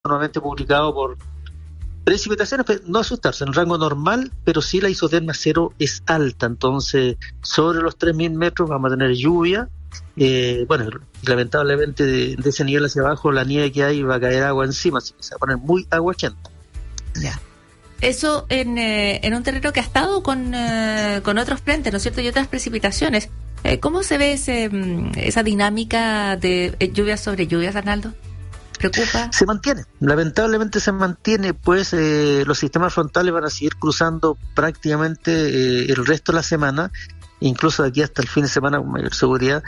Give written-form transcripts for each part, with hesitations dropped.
nuevamente publicado por precipitaciones, pero no asustarse, en rango normal, pero sí la isoterma cero es alta, entonces sobre los 3.000 metros vamos a tener lluvia. Bueno, lamentablemente de ese nivel hacia abajo la nieve que hay va a caer agua encima, así que se va a poner muy aguachento. Ya. Eso en un terreno que ha estado con otros frentes, ¿no es cierto? Y otras precipitaciones. ¿Cómo se ve esa dinámica de lluvias sobre lluvias, Arnaldo? ¿Preocupa? Se mantiene, lamentablemente se mantiene, pues los sistemas frontales van a seguir cruzando prácticamente el resto de la semana, incluso de aquí hasta el fin de semana con mayor seguridad,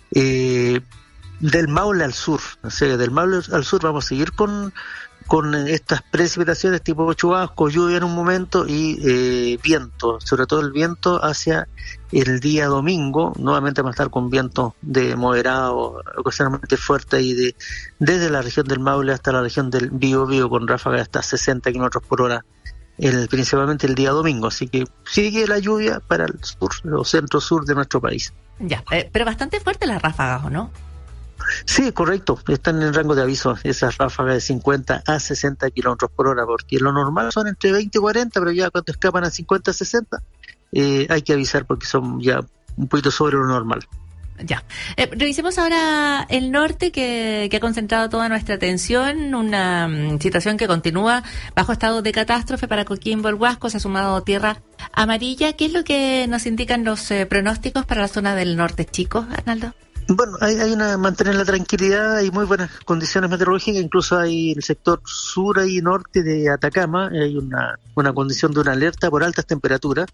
del Maule al sur. O sea, del Maule al sur vamos a seguir con estas precipitaciones tipo chubasco, lluvia en un momento y viento, sobre todo el viento hacia el día domingo. Nuevamente vamos a estar con vientos de moderado, ocasionalmente fuerte y desde la región del Maule hasta la región del Biobío con ráfagas de hasta 60 kilómetros por hora, principalmente el día domingo. Así que sigue la lluvia para el sur o centro-sur de nuestro país. Ya, pero bastante fuerte las ráfagas, ¿o no? Sí, correcto, están en el rango de aviso esas ráfagas de 50 a 60 kilómetros por hora, porque lo normal son entre 20 y 40, pero ya cuando escapan a 50 a 60 hay que avisar porque son ya un poquito sobre lo normal. Ya. Revisemos ahora el norte que ha concentrado toda nuestra atención, una situación que continúa bajo estado de catástrofe para Coquimbo, el Huasco, se ha sumado tierra amarilla. ¿Qué es lo que nos indican los pronósticos para la zona del norte, chicos, Arnaldo? Bueno, hay mantener la tranquilidad, hay muy buenas condiciones meteorológicas, incluso hay en el sector sur y norte de Atacama, hay una condición de una alerta por altas temperaturas,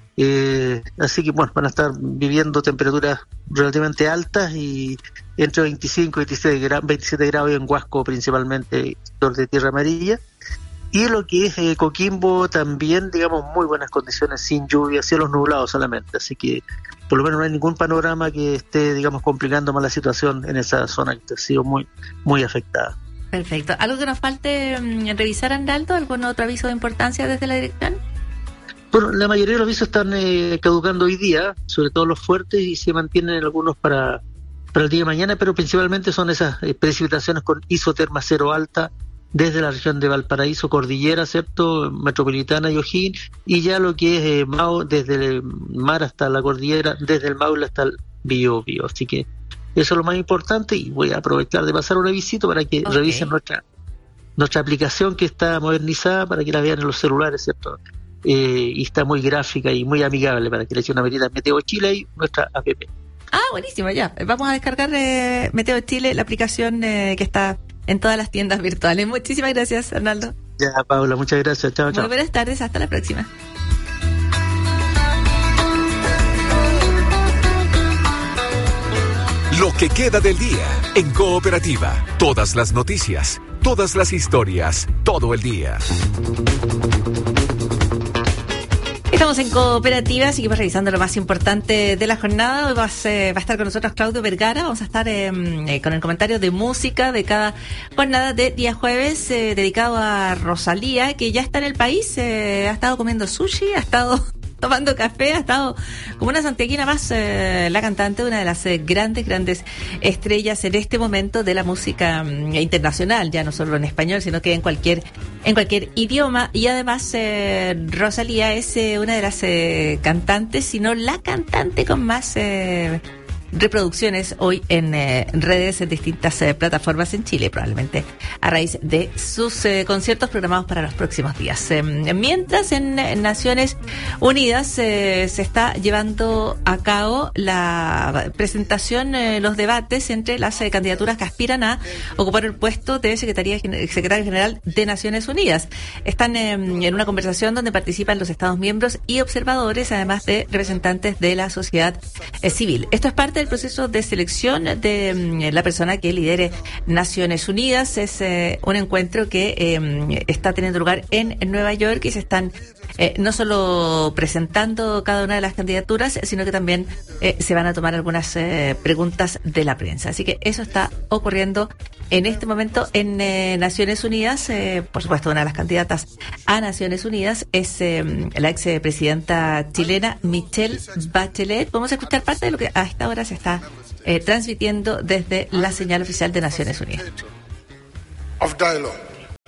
así que bueno, van a estar viviendo temperaturas relativamente altas y entre 25 y 27 grados en Huasco principalmente, sector de tierra amarilla. Y lo que es Coquimbo también, digamos, muy buenas condiciones, sin lluvia, cielos nublados solamente, así que por lo menos no hay ningún panorama que esté, digamos, complicando más la situación en esa zona que ha sido muy, muy afectada. Perfecto. ¿Algo que nos falte revisar, Arnaldo? ¿Algún otro aviso de importancia desde la dirección? Bueno, la mayoría de los avisos están caducando hoy día, sobre todo los fuertes, y se mantienen algunos para el día de mañana, pero principalmente son esas precipitaciones con isoterma cero alta, desde la región de Valparaíso, Cordillera, ¿cierto?, Metropolitana y O'Higgins, y ya lo que es desde el mar hasta la cordillera, desde el Maule hasta el Biobío. Así que eso es lo más importante y voy a aprovechar de pasar una visita para que revisen nuestra aplicación que está modernizada para que la vean en los celulares, ¿cierto? Y está muy gráfica y muy amigable para que le echen una mirada a Meteo Chile y nuestra app. Ah, buenísimo, ya. Vamos a descargar Meteo Chile, la aplicación que está en todas las tiendas virtuales. Muchísimas gracias, Arnaldo. Ya, Paula, muchas gracias. Chao, chao. Muy buenas tardes, hasta la próxima. Lo que queda del día en Cooperativa. Todas las noticias, todas las historias, todo el día. Estamos en Cooperativa, seguimos revisando lo más importante de la jornada. Hoy va a estar con nosotros Claudio Vergara. Vamos a estar con el comentario de música de cada jornada de día jueves, dedicado a Rosalía, que ya está en el país, ha estado comiendo sushi, ha estado tomando café, ha estado como una santiaguina más, la cantante, una de las grandes estrellas en este momento de la música internacional, ya no solo en español, sino que en cualquier idioma. Y además Rosalía es una de las cantantes, si no la cantante con más reproducciones hoy en redes, en distintas plataformas en Chile, probablemente a raíz de sus conciertos programados para los próximos días. Mientras en Naciones Unidas se está llevando a cabo la presentación, los debates entre las candidaturas que aspiran a ocupar el puesto de secretario general de Naciones Unidas. Están en una conversación donde participan los Estados miembros y observadores, además de representantes de la sociedad civil. Esto es parte del proceso de selección de la persona que lidere Naciones Unidas. Es un encuentro que está teniendo lugar en Nueva York y se están no solo presentando cada una de las candidaturas, sino que también se van a tomar algunas preguntas de la prensa. Así que eso está ocurriendo en este momento en Naciones Unidas. Por supuesto, una de las candidatas a Naciones Unidas es la expresidenta chilena Michelle Bachelet. Vamos a escuchar parte de lo que a esta hora se está transmitiendo desde la señal oficial de Naciones Unidas.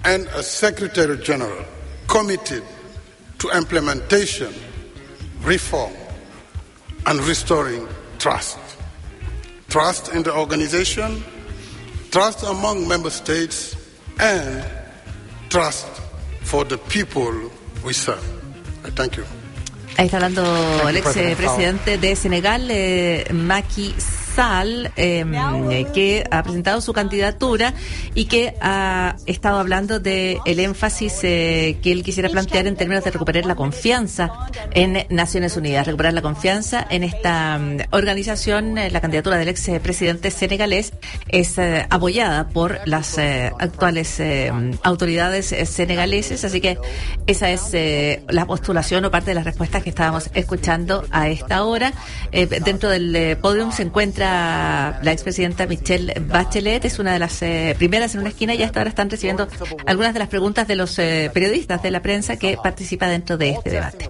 and a Secretary General committed to implementation, reform, and restoring trust. Trust in the organization, trust among member states, and trust for the people we serve. I thank you. Ahí está hablando el expresidente de Senegal, Macky Sall, que ha presentado su candidatura y que ha estado hablando de el énfasis que él quisiera plantear en términos de recuperar la confianza en Naciones Unidas, recuperar la confianza en esta organización. La candidatura del expresidente senegalés es apoyada por las actuales autoridades senegaleses, así que esa es la postulación o parte de las respuestas que estábamos escuchando a esta hora. Dentro del podium se encuentra la expresidenta Michelle Bachelet, es una de las primeras en una esquina, y hasta ahora están recibiendo algunas de las preguntas de los periodistas de la prensa que participa dentro de este debate.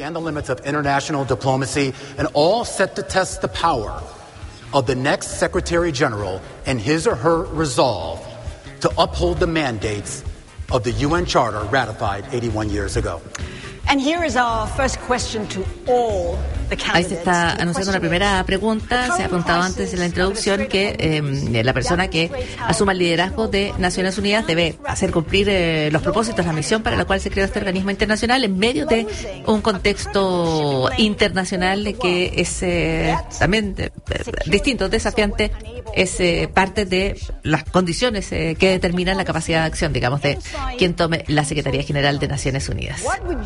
Of the next Secretary General and his or her resolve to uphold the mandates of the UN Charter ratified 81 years ago. And here is our first question to all the candidates. Ahí se está anunciando una primera pregunta. Se ha preguntado antes en la introducción que la persona que asuma el liderazgo de Naciones Unidas debe hacer cumplir los propósitos, la misión para la cual se creó este organismo internacional en medio de un contexto internacional que es también distinto, desafiante. Es parte de las condiciones que determinan la capacidad de acción, digamos, de quien tome la Secretaría General de Naciones Unidas.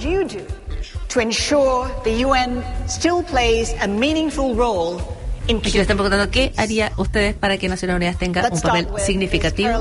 To ensure the UN still plays a meaningful role in Aquí le están preguntando qué haría ustedes para que Naciones Unidas tenga un papel significativo,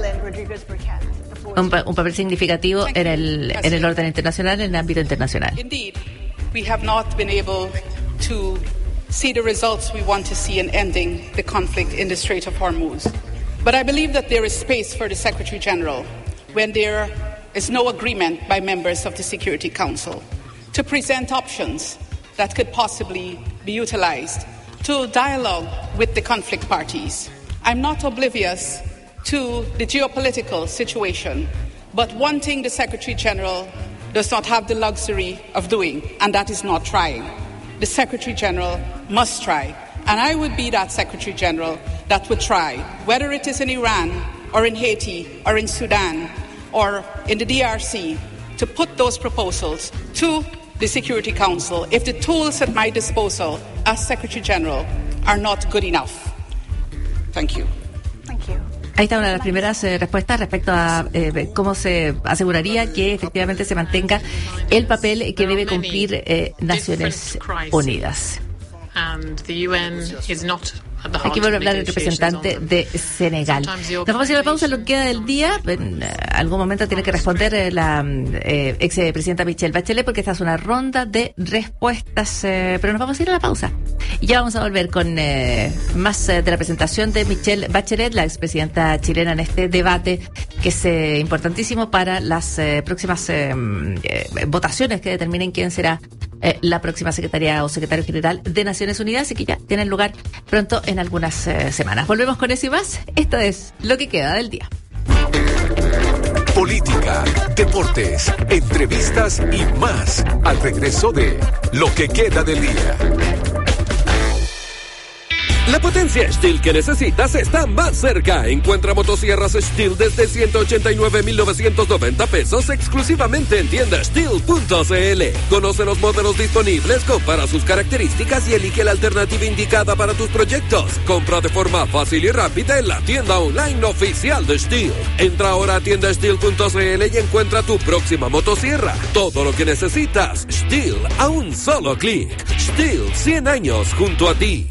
un papel significativo en el orden internacional, en el ámbito internacional. Indeed, we have not been able to see the results we want to see in ending the conflict in the Strait of Hormuz. But I believe that there is space for the Secretary General when there is no agreement by members of the Security Council to present options that could possibly be utilized to dialogue with the conflict parties. I'm not oblivious to the geopolitical situation, but one thing the Secretary General does not have the luxury of doing, and that is not trying. The Secretary General must try, and I would be that Secretary General that would try, whether it is in Iran or in Haiti or in Sudan or in the DRC, to put those proposals to the Security Council if the tools at my disposal as Secretary General are not good enough. Thank you. Thank you. Ahí está una de las primeras respuestas respecto a cómo se aseguraría que efectivamente se mantenga el papel que debe cumplir Naciones Unidas. Aquí vuelve a hablar el representante de Senegal. Nos vamos a ir a la pausa en lo que queda del día. En algún momento tiene que responder la expresidenta Michelle Bachelet, porque esta es una ronda de respuestas, pero nos vamos a ir a la pausa. Y ya vamos a volver con más de la presentación de Michelle Bachelet, la expresidenta chilena, en este debate que es importantísimo para las próximas votaciones que determinen quién será la próxima secretaria o secretario general de Naciones Unidas, y que ya tienen lugar pronto en algunas semanas. Volvemos con eso y más. Esto es lo que queda del día. Política, deportes, entrevistas y más al regreso de Lo que queda del día. La potencia Stihl que necesitas está más cerca. Encuentra motosierras Stihl desde 189,990 pesos exclusivamente en tienda Stihl.cl. Conoce los modelos disponibles, compara sus características y elige la alternativa indicada para tus proyectos. Compra de forma fácil y rápida en la tienda online oficial de Stihl. Entra ahora a tienda Stihl.cl y encuentra tu próxima motosierra. Todo lo que necesitas, Stihl a un solo clic. Stihl, 100 años junto a ti.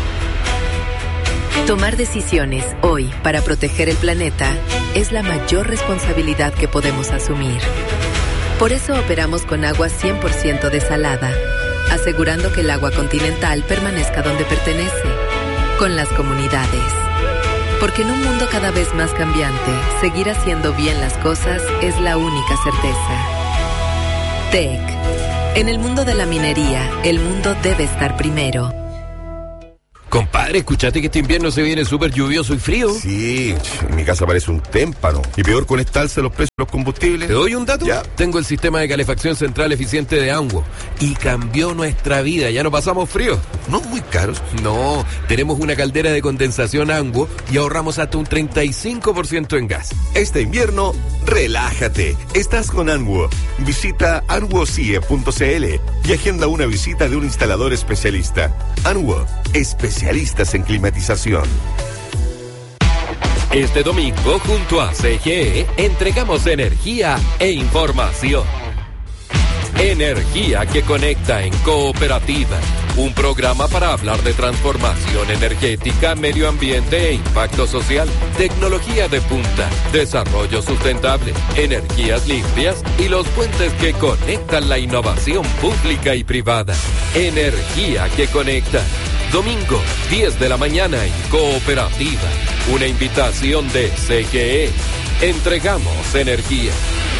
Tomar decisiones hoy para proteger el planeta es la mayor responsabilidad que podemos asumir. Por eso operamos con agua 100% desalada, asegurando que el agua continental permanezca donde pertenece, con las comunidades. Porque en un mundo cada vez más cambiante, seguir haciendo bien las cosas es la única certeza. TEC. En el mundo de la minería, el mundo debe estar primero. Compadre, ¿escuchaste que este invierno se viene súper lluvioso y frío? Sí, en mi casa parece un témpano. Y peor con esta alza de los precios de los combustibles. ¿Te doy un dato? Ya. Tengo el sistema de calefacción central eficiente de Anwo y cambió nuestra vida. Ya no pasamos frío. No muy caros. No, tenemos una caldera de condensación Anwo y ahorramos hasta un 35% en gas. Este invierno, relájate. Estás con Anwo. Visita anwocie.cl y agenda una visita de un instalador especialista. Anwo, especialistas en climatización. Este domingo, junto a CGE, entregamos energía e información. Energía que conecta en Cooperativa. Un programa para hablar de transformación energética, medio ambiente e impacto social. Tecnología de punta, desarrollo sustentable, energías limpias y los puentes que conectan la innovación pública y privada. Energía que conecta. Domingo, 10 de la mañana en Cooperativa. Una invitación de CGE. Entregamos energía.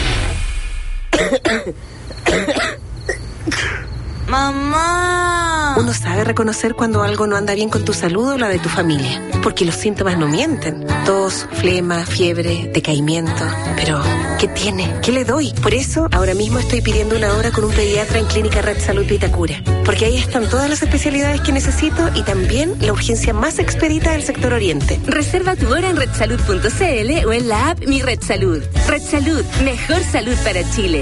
¡Mamá! Uno sabe reconocer cuando algo no anda bien con tu salud o la de tu familia, porque los síntomas no mienten. Tos, flema, fiebre, decaimiento. Pero, ¿qué tiene? ¿Qué le doy? Por eso, ahora mismo estoy pidiendo una hora con un pediatra en Clínica Red Salud Vitacura, porque ahí están todas las especialidades que necesito y también la urgencia más expedita del sector oriente. Reserva tu hora en redsalud.cl o en la app Mi Red Salud. Red Salud, mejor salud para Chile.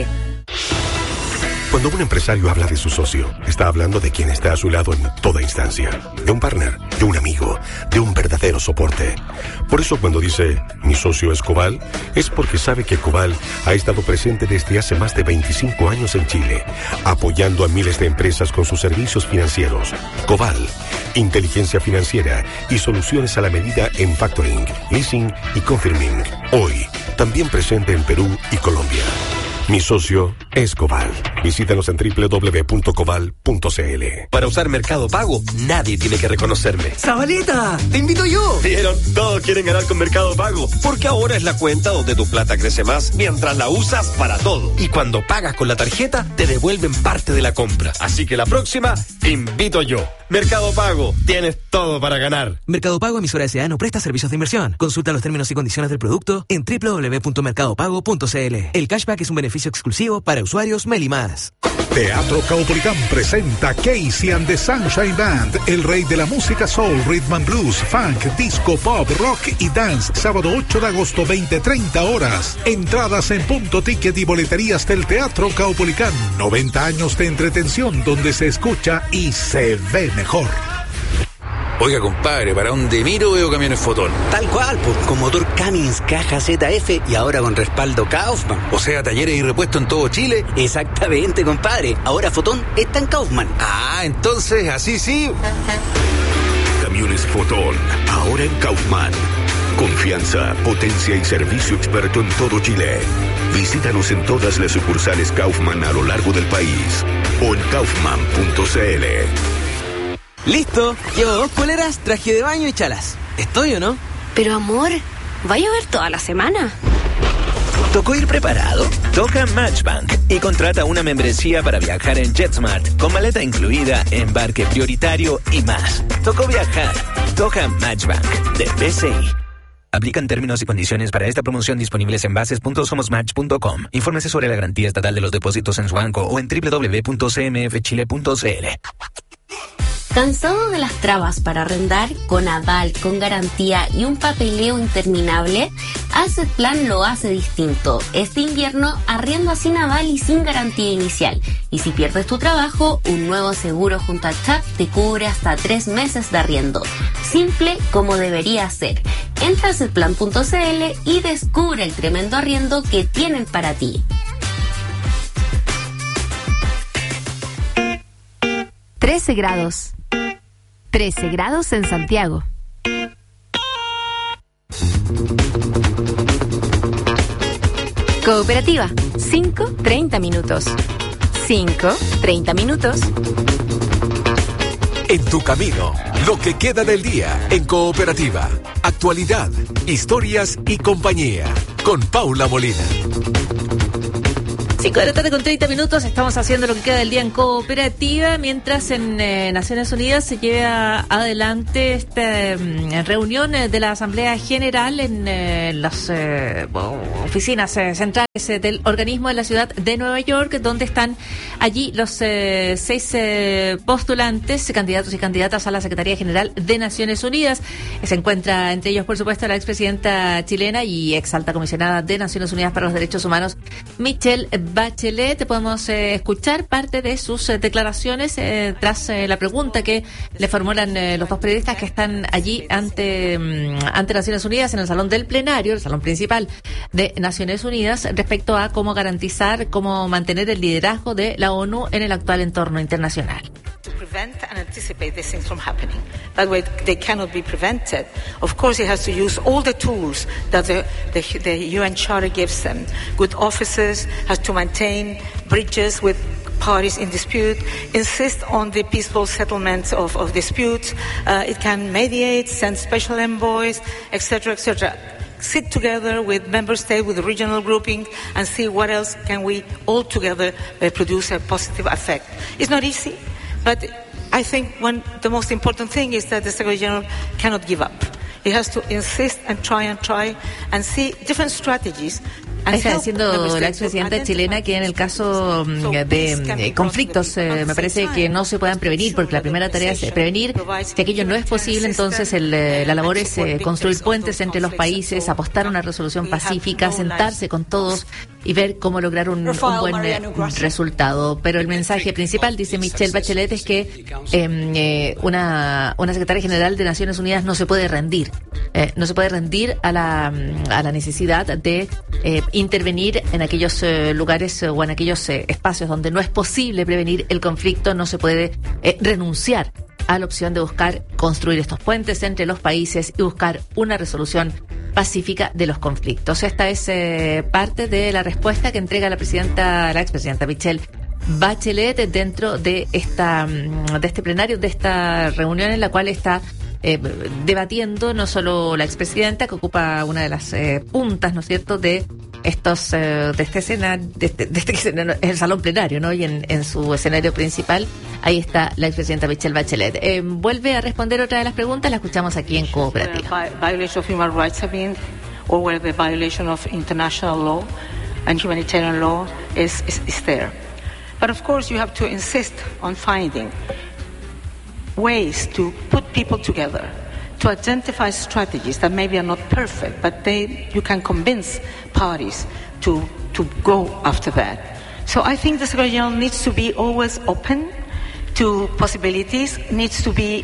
Cuando un empresario habla de su socio, está hablando de quien está a su lado en toda instancia. De un partner, de un amigo, de un verdadero soporte. Por eso cuando dice, mi socio es Cobal, es porque sabe que Cobal ha estado presente desde hace más de 25 años en Chile, apoyando a miles de empresas con sus servicios financieros. Cobal, inteligencia financiera y soluciones a la medida en factoring, leasing y confirming. Hoy, también presente en Perú y Colombia. Mi socio es Cobal. Visítanos en www.cobal.cl. Para usar Mercado Pago, nadie tiene que reconocerme. ¡Zabaleta! ¡Te invito yo! ¿Vieron? Todos quieren ganar con Mercado Pago. Porque ahora es la cuenta donde tu plata crece más mientras la usas para todo. Y cuando pagas con la tarjeta, te devuelven parte de la compra. Así que la próxima, te invito yo. Mercado Pago, tienes todo para ganar. Mercado Pago, emisora S.A. no presta servicios de inversión. Consulta los términos y condiciones del producto en www.mercadopago.cl. El cashback es un beneficio exclusivo para usuarios Meli+. Teatro Caupolicán presenta Casey and the Sunshine Band, el rey de la música soul, rhythm and blues, funk, disco, pop, rock y dance. Sábado 8 de agosto, 20-30 horas. Entradas en Punto Ticket y boleterías del Teatro Caupolicán. 90 años de entretención donde se escucha y se ve mejor. Oiga, compadre, para donde miro veo camiones Fotón. Tal cual, pues, con motor Cummins Caja ZF y ahora con respaldo Kaufman. O sea, talleres y repuestos en todo Chile. Exactamente, compadre. Ahora Fotón está en Kaufman. Ah, entonces, así sí. Camiones Fotón, ahora en Kaufman. Confianza, potencia y servicio experto en todo Chile. Visítanos en todas las sucursales Kaufman a lo largo del país o en kaufman.cl. Listo, llevo 2 poleras, traje de baño y chalas. ¿Estoy o no? Pero amor, ¿va a llover toda la semana? ¿Tocó ir preparado? Toca Matchbank y contrata una membresía para viajar en JetSmart con maleta incluida, embarque prioritario y más. Tocó viajar. Toca Matchbank de BCI. Aplican términos y condiciones para esta promoción disponibles en bases.somosmatch.com. Infórmese sobre la garantía estatal de los depósitos en su banco o en www.cmfchile.cl. ¿Cansado de las trabas para arrendar? Con aval, con garantía y un papeleo interminable, Asset Plan lo hace distinto. Este invierno arrienda sin aval y sin garantía inicial. Y si pierdes tu trabajo, un nuevo seguro junto a CHAP te cubre hasta 3 meses de arriendo. Simple como debería ser. Entra a assetplan.cl y descubre el tremendo arriendo que tienen para ti. 13 grados. 13 grados en Santiago. Cooperativa, 5:30 minutos. 5:30 minutos. En tu camino, lo que queda del día en Cooperativa. Actualidad, historias y compañía. Con Paula Molina. 5:30 p.m, estamos haciendo lo que queda del día en Cooperativa, mientras en Naciones Unidas se lleva adelante esta reunión de la Asamblea General en las oficinas centrales del organismo de la ciudad de Nueva York, donde están allí los 6 postulantes, candidatos y candidatas a la Secretaría General de Naciones Unidas. Se encuentra entre ellos, por supuesto, la expresidenta chilena y ex alta comisionada de Naciones Unidas para los Derechos Humanos, Michelle Bachelet. Podemos escuchar parte de sus declaraciones tras la pregunta que le formulan los dos periodistas que están allí ante Naciones Unidas en el salón del plenario, el salón principal de Naciones Unidas, respecto a cómo garantizar, cómo mantener el liderazgo de la ONU en el actual entorno internacional. To prevent and anticipate these things from happening. By the way, they cannot be prevented. Of course, it has to use all the tools that the UN Charter gives them. Good officers, has to maintain bridges with parties in dispute, insist on the peaceful settlement of disputes. It can mediate, send special envoys, etc., etc. Sit together with member states, with the regional grouping, and see what else can we all together produce a positive effect. It's not easy. But I think the most important thing is that the Secretary General cannot give up. He has to insist and try and see different strategies. Está diciendo la expresidenta chilena que en el caso de conflictos me parece que no se puedan prevenir, porque la primera tarea es prevenir. Si aquello no es posible, entonces la labor es construir puentes entre los países, apostar a una resolución pacífica, sentarse con todos y ver cómo lograr un buen resultado. Pero el mensaje principal, dice Michelle Bachelet, es que una secretaria general de Naciones Unidas no se puede rendir. No se puede rendir a la necesidad de intervenir en aquellos lugares o en aquellos espacios donde no es posible prevenir el conflicto. No se puede renunciar a la opción de buscar construir estos puentes entre los países y buscar una resolución pacífica de los conflictos. Esta es parte de la respuesta que entrega la expresidenta Michelle Bachelet dentro de este plenario, de esta reunión en la cual está debatiendo no solo la expresidenta, que ocupa una de las puntas, ¿no es cierto?, de estos de este escenario, el salón plenario, ¿no? Y en su escenario principal, ahí está la expresidenta Michelle Bachelet. Vuelve a responder otra de las preguntas, la escuchamos aquí en Cooperativa. Violation of human rights have been, or where the violation of international law and humanitarian law is there. But of course you have to insist on finding ways to put people together, to identify strategies that maybe are not perfect, but you can convince parties to go after that. So I think the Secretary General needs to be always open to possibilities, needs to be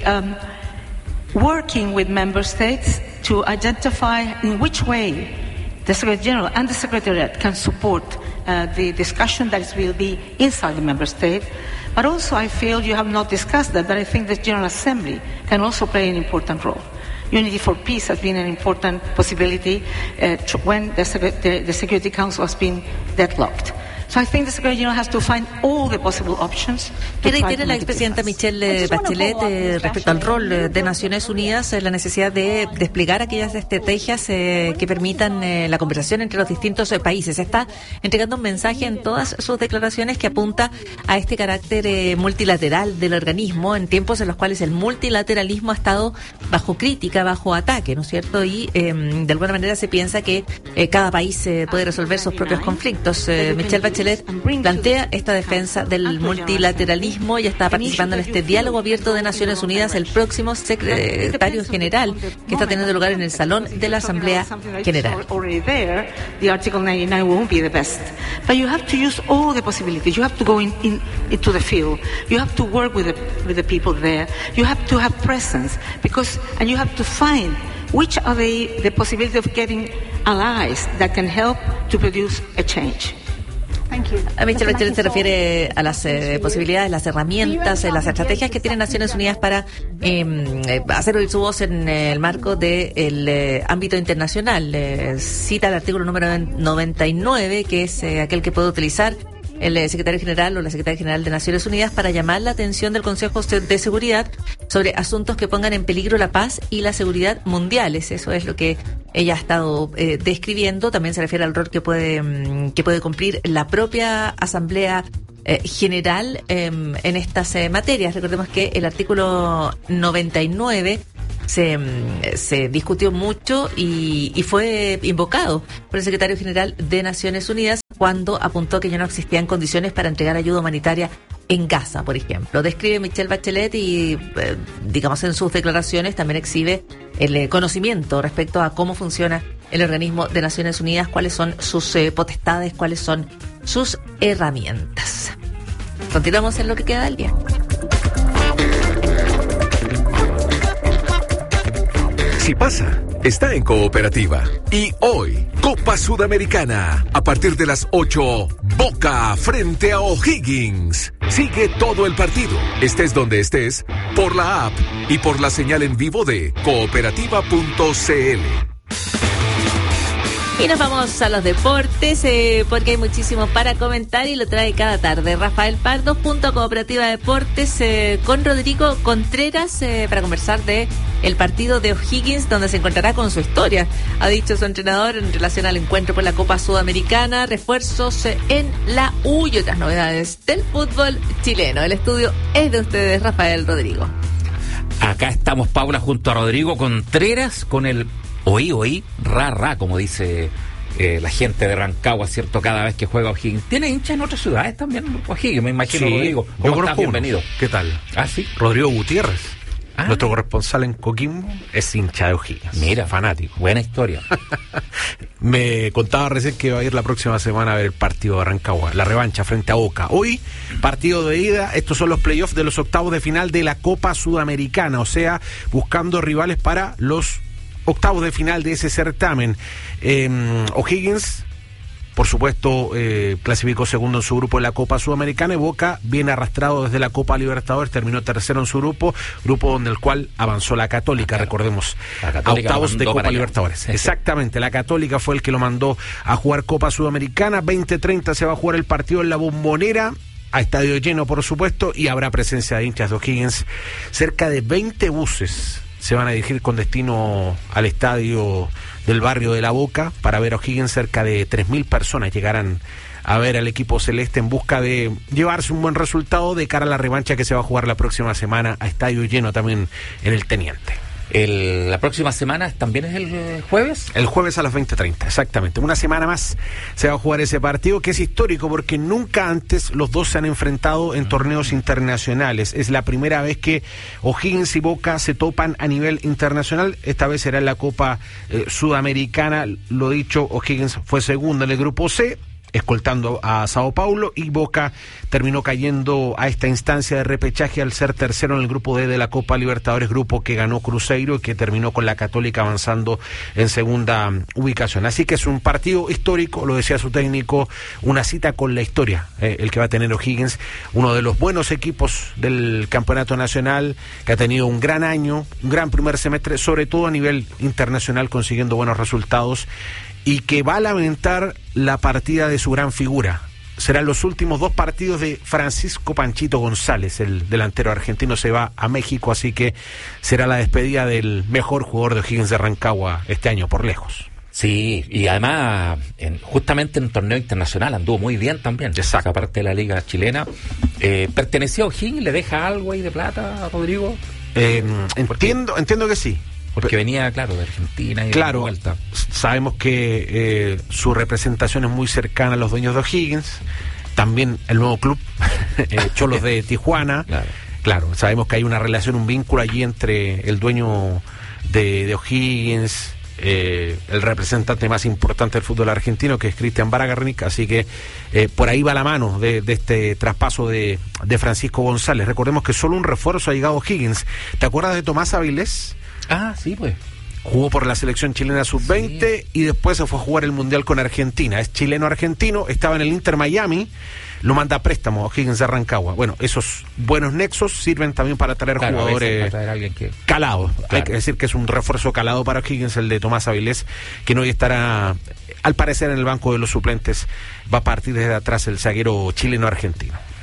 working with member states to identify in which way the Secretary General and the Secretariat can support the discussion that will be inside the member state. But also I feel you have not discussed that, but I think the General Assembly can also play an important role. Unity for Peace has been an important possibility when the Security Council has been deadlocked. So I think the Secretary General has to find all the possible options. ¿Qué reitera la expresidenta Michelle Bachelet respecto al rol de Naciones Unidas, la necesidad de desplegar aquellas estrategias que permitan la conversación entre los distintos países? Está entregando un mensaje en todas sus declaraciones que apunta a este carácter multilateral del organismo en tiempos en los cuales el multilateralismo ha estado bajo crítica, bajo ataque, ¿no es cierto? Y de alguna manera se piensa que cada país puede resolver sus propios conflictos. Michelle Bachelet plantea esta defensa del multilateralismo y está participando en este diálogo abierto de Naciones Unidas el próximo secretario general que está teniendo lugar en el salón de la Asamblea General. The Article 99 won't be the best, but you have to use all the possibilities. You have to go into the field. You have to work with the people there. You have to have presence and you have to find which are the possibility of getting allies that can help to produce a change. A Michelle Bachelet se refiere a las posibilidades, las herramientas, las estrategias que tiene Naciones Unidas para hacer oír su voz en el marco del ámbito internacional. Cita el artículo número 99, que es aquel que puede utilizar el secretario general o la secretaria general de Naciones Unidas para llamar la atención del Consejo de Seguridad sobre asuntos que pongan en peligro la paz y la seguridad mundiales. Eso es lo que ella ha estado describiendo. También se refiere al rol que puede cumplir la propia Asamblea General en estas materias. Recordemos que el artículo 99 se discutió mucho y fue invocado por el secretario general de Naciones Unidas cuando apuntó que ya no existían condiciones para entregar ayuda humanitaria en Gaza, por ejemplo. Describe Michelle Bachelet y, digamos, en sus declaraciones también exhibe el conocimiento respecto a cómo funciona el organismo de Naciones Unidas, cuáles son sus potestades, cuáles son sus herramientas. Continuamos en lo que queda del día. Si pasa, está en Cooperativa. Y hoy, Copa Sudamericana. A partir de las 8, Boca frente a O'Higgins. Sigue todo el partido, estés donde estés, por la app y por la señal en vivo de cooperativa.cl. Y nos vamos a los deportes, porque hay muchísimo para comentar y lo trae cada tarde Rafael Pardo junto a Cooperativa Deportes con Rodrigo Contreras para conversar de el partido de O'Higgins, donde se encontrará con su historia, ha dicho su entrenador en relación al encuentro por la Copa Sudamericana, refuerzos en la U y otras novedades del fútbol chileno. El estudio es de ustedes, Rafael, Rodrigo. Acá estamos, Paula, junto a Rodrigo Contreras con el oí, ra, como dice la gente de Rancagua, ¿cierto? Cada vez que juega O'Higgins. ¿Tiene hinchas en otras ciudades también, O'Higgins? Me imagino, sí, Rodrigo. Yo conozco bienvenido. ¿Qué tal? Ah, sí. Rodrigo Gutiérrez, nuestro corresponsal en Coquimbo, es hincha de O'Higgins. Mira, fanático. Buena historia. Me contaba recién que va a ir la próxima semana a ver el partido de Rancagua, la revancha frente a Boca. Hoy, partido de ida, estos son los playoffs de los octavos de final de la Copa Sudamericana, o sea, buscando rivales para los octavos de final de ese certamen. O'Higgins, por supuesto, clasificó segundo en su grupo en la Copa Sudamericana, y Boca viene arrastrado desde la Copa Libertadores, terminó tercero en su grupo donde el cual avanzó la Católica, recordemos, a octavos de Copa Libertadores. Exactamente, la Católica fue el que lo mandó a jugar Copa Sudamericana. 20:30 se va a jugar el partido en la Bombonera, a estadio lleno, por supuesto, y habrá presencia de hinchas de O'Higgins. Cerca de 20 buses se van a dirigir con destino al estadio del barrio de La Boca para ver a O'Higgins. Cerca de 3.000 personas llegarán a ver al equipo celeste en busca de llevarse un buen resultado de cara a la revancha que se va a jugar la próxima semana a estadio lleno también en el Teniente. La próxima semana también es el jueves. El jueves a las 20:30, exactamente. Una semana más se va a jugar ese partido, que es histórico porque nunca antes los dos se han enfrentado en torneos internacionales. Es la primera vez que O'Higgins y Boca se topan a nivel internacional. Esta vez será en la Copa Sudamericana. Lo dicho, O'Higgins fue segundo en el grupo C, escoltando a Sao Paulo, y Boca terminó cayendo a esta instancia de repechaje al ser tercero en el grupo D de la Copa Libertadores, grupo que ganó Cruzeiro y que terminó con la Católica avanzando en segunda ubicación. Así que es un partido histórico, lo decía su técnico, una cita con la historia, el que va a tener O'Higgins, uno de los buenos equipos del campeonato nacional, que ha tenido un gran año, un gran primer semestre, sobre todo a nivel internacional, consiguiendo buenos resultados, y que va a lamentar la partida de su gran figura. Serán los últimos 2 partidos de Francisco Panchito González, el delantero argentino. Se va a México, así que será la despedida del mejor jugador de O'Higgins de Rancagua este año, por lejos. Sí, y además, justamente en torneo internacional anduvo muy bien también. Exacto. Aparte de la liga chilena. ¿Pertenecía a O'Higgins? ¿Le deja algo ahí de plata a Rodrigo? Entiendo que sí. Porque venía, claro, de Argentina y claro, de vuelta. Sabemos que su representación es muy cercana a los dueños de O'Higgins, también el nuevo club, Cholos de Tijuana. Claro, sabemos que hay una relación, un vínculo allí entre el dueño de O'Higgins, el representante más importante del fútbol argentino, que es Cristian Baragarnik, así que por ahí va la mano de este traspaso de Francisco González. Recordemos que solo un refuerzo ha llegado a O'Higgins. ¿Te acuerdas de Tomás Avilés? Ah, sí, pues. Jugó por la selección chilena sub-20 sí, y después se fue a jugar el Mundial con Argentina. Es chileno-argentino, estaba en el Inter Miami, lo manda a préstamo a O'Higgins de Rancagua. Bueno, esos buenos nexos sirven también para traer jugadores para traer a alguien que... calados. Claro. Hay que decir que es un refuerzo calado para O'Higgins, el de Tomás Avilés, que hoy estará, al parecer, en el banco de los suplentes. Va a partir desde atrás el zaguero chileno-argentino.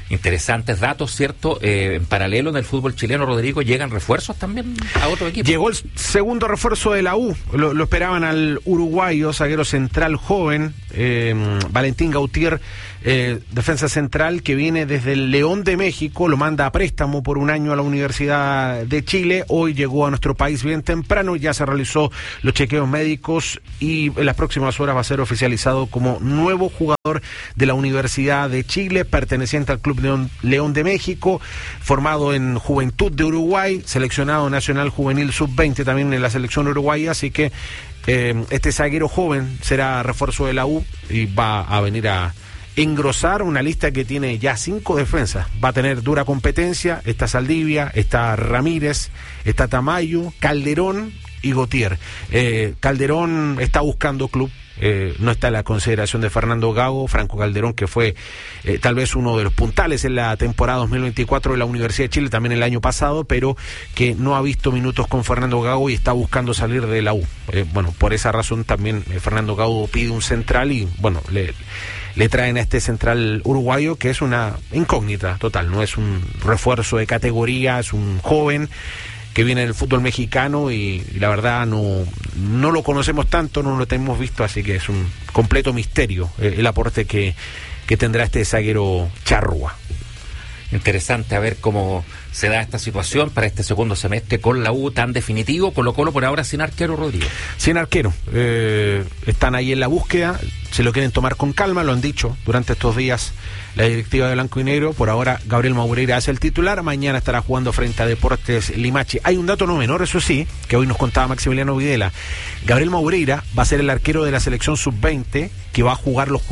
Interesantes datos, ¿cierto? En paralelo, en el fútbol chileno, Rodrigo, llegan refuerzos también a otro equipo. Llegó el segundo refuerzo de la U. Lo esperaban al uruguayo, zaguero central joven, Valentín Gautier, defensa central, que viene desde el León de México, lo manda a préstamo por un año a la Universidad de Chile. Hoy llegó a nuestro país bien temprano, ya se realizó los chequeos médicos y en las próximas horas va a ser oficializado como nuevo jugador de la Universidad de Chile, perteneciente al Club León de México, formado en Juventud de Uruguay, seleccionado nacional juvenil sub-20 también en la selección uruguaya, así que este zaguero joven será refuerzo de la U y va a venir a engrosar una lista que tiene ya 5 defensas. Va a tener dura competencia. Está Saldivia, está Ramírez, está Tamayo, Calderón y Gautier. Calderón está buscando club. No está en la consideración de Fernando Gago. Franco Calderón, que fue tal vez uno de los puntales en la temporada 2024 de la Universidad de Chile, también el año pasado, pero que no ha visto minutos con Fernando Gago y está buscando salir de la U. Bueno, por esa razón también Fernando Gago pide un central y bueno, le traen a este central uruguayo, que es una incógnita total, no es un refuerzo de categoría, es un joven que viene del fútbol mexicano y la verdad no lo conocemos tanto, no lo tenemos visto, así que es un completo misterio el aporte que tendrá este zaguero charrúa. Interesante a ver cómo se da esta situación para este segundo semestre con la U tan definitivo. Colo-Colo por ahora sin arquero, Rodrigo. Sin arquero. Están ahí en la búsqueda, se lo quieren tomar con calma, lo han dicho durante estos días la directiva de Blanco y Negro. Por ahora Gabriel Maureira es el titular, mañana estará jugando frente a Deportes Limache. Hay un dato no menor, eso sí, que hoy nos contaba Maximiliano Videla. Gabriel Maureira va a ser el arquero de la selección sub-20 que va a jugar los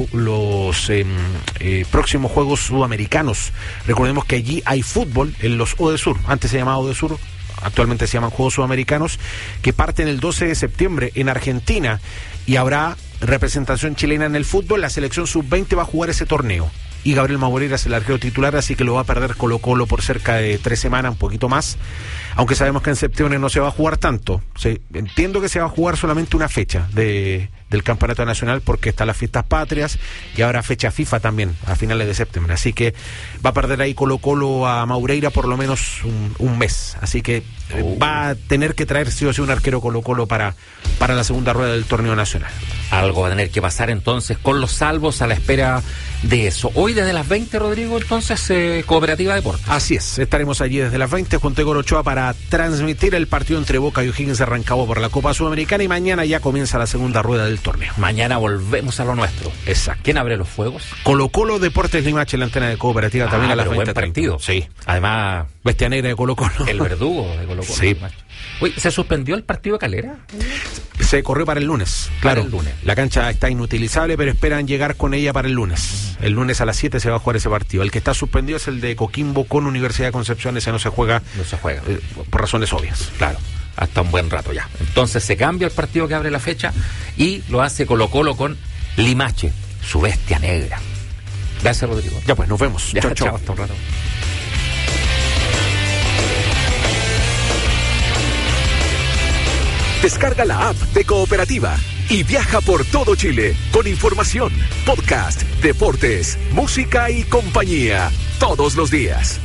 próximos Juegos Sudamericanos. Recordemos que allí hay fútbol en los ODESUR, antes se llamaba ODESUR, actualmente se llaman Juegos Sudamericanos, que parten el 12 de septiembre en Argentina y habrá representación chilena en el fútbol. La selección sub-20 va a jugar ese torneo y Gabriel Maureira es el arquero titular, así que lo va a perder Colo-Colo por cerca de 3 semanas, un poquito más, aunque sabemos que en septiembre no se va a jugar tanto. Entiendo que se va a jugar solamente una fecha del campeonato nacional porque están las fiestas patrias y ahora fecha FIFA también a finales de septiembre, así que va a perder ahí Colo-Colo a Maureira por lo menos un mes, así que va a tener que traer sí o sí un arquero Colo-Colo para la segunda rueda del torneo nacional. Algo va a tener que pasar entonces con los salvos a la espera de eso. Hoy desde las 20, Rodrigo, entonces Cooperativa Deportes. Así es, estaremos allí desde las 20 junto a Igor Ochoa para transmitir el partido entre Boca y O'Higgins de Rancagua por la Copa Sudamericana y mañana ya comienza la segunda rueda del torneo. Mañana volvemos a lo nuestro. Exacto. ¿Quién abre los fuegos? Colo-Colo, Deportes Limache en la antena de Cooperativa también a las 20. Buen partido. Sí. Además, bestia negra de Colo-Colo. El verdugo de Colo-Colo. Sí. Uy, ¿se suspendió el partido de Calera? Se corrió para el lunes, claro. Para el lunes. La cancha está inutilizable, pero esperan llegar con ella para el lunes. El lunes a las 7 se va a jugar ese partido. El que está suspendido es el de Coquimbo con Universidad de Concepción. Ese no se juega. No se juega. Por razones obvias. Claro. Hasta un buen rato ya. Entonces se cambia el partido que abre la fecha y lo hace Colo-Colo con Limache, su bestia negra. Gracias, Rodrigo. Ya pues, nos vemos. Ya, chao, chao. Hasta un rato. Descarga la app de Cooperativa y viaja por todo Chile con información, podcast, deportes, música y compañía todos los días.